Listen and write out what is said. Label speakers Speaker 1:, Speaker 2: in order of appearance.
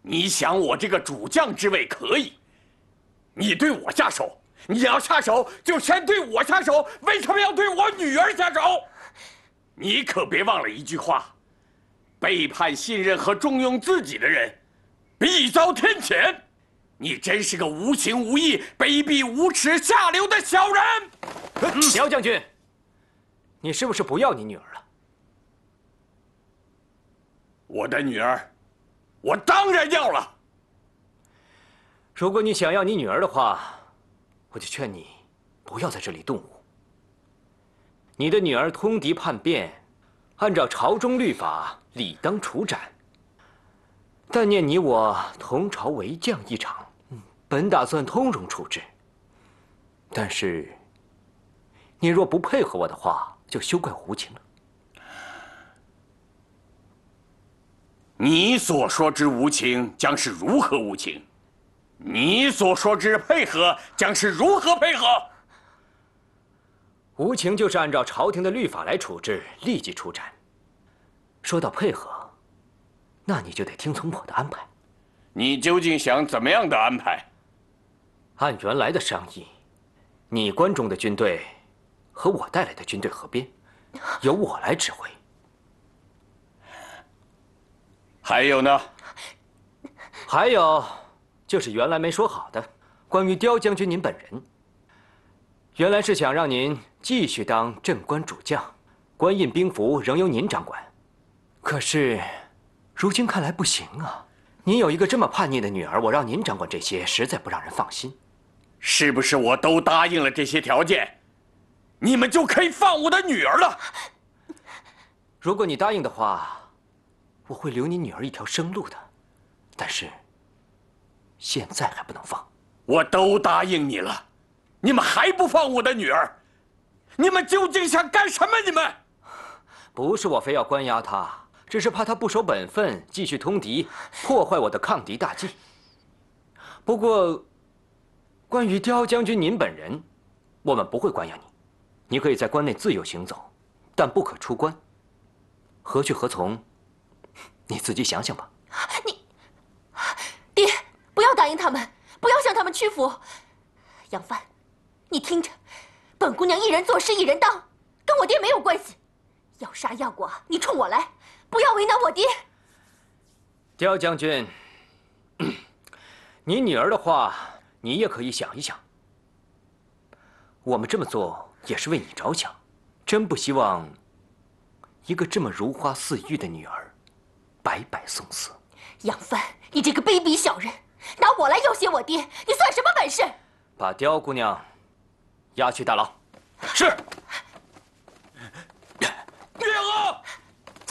Speaker 1: 你想我这个主将之位可以，你对我下手，你要下手就先对我下手，为什么要对我女儿下手？你可别忘了一句话：背叛信任和重用自己的人，必遭天谴。你真是个无情无义、卑鄙无耻、下流的小人！
Speaker 2: 苗将军，你是不是不要你女儿了？
Speaker 1: 我的女儿，我当然要了。
Speaker 2: 如果你想要你女儿的话，我就劝你不要在这里动武。你的女儿通敌叛变，按照朝中律法理当处斩。但念你我同朝为将一场，本打算通融处置。但是，你若不配合我的话，就休怪无情了。
Speaker 1: 你所说之无情，将是如何无情？你所说之配合，将是如何配合？
Speaker 2: 无情就是按照朝廷的律法来处置，立即处斩。说到配合，那你就得听从我的安排。
Speaker 1: 你究竟想怎么样的安排？
Speaker 2: 按原来的商议，你关中的军队和我带来的军队合编，由我来指挥。
Speaker 1: 还有呢？
Speaker 2: 还有，就是原来没说好的，关于刁将军您本人。原来是想让您继续当镇关主将，官印兵符仍由您掌管。可是，如今看来不行啊！您有一个这么叛逆的女儿，我让您掌管这些，实在不让人放心。
Speaker 1: 是不是我都答应了这些条件，你们就可以放我的女儿了？
Speaker 2: 如果你答应的话，我会留你女儿一条生路的。但是，现在还不能放。
Speaker 1: 我都答应你了，你们还不放我的女儿？你们究竟想干什么？你们
Speaker 2: 不是我非要关押她，只是怕她不守本分，继续通敌，破坏我的抗敌大计。不过，关于刁将军您本人，我们不会关押你，你可以在关内自由行走，但不可出关。何去何从，你自己想想吧。
Speaker 3: 爹，不要答应他们，不要向他们屈服。杨帆，你听着，本姑娘一人做事一人当，跟我爹没有关系。要杀要剐，你冲我来，不要为难我爹。
Speaker 2: 刁将军，你女儿的话，你也可以想一想。我们这么做也是为你着想，真不希望一个这么如花似玉的女儿白白送死。
Speaker 3: 杨帆，你这个卑鄙小人，拿我来要挟我爹，你算什么本事？
Speaker 2: 把刁姑娘押去大牢。
Speaker 1: 是。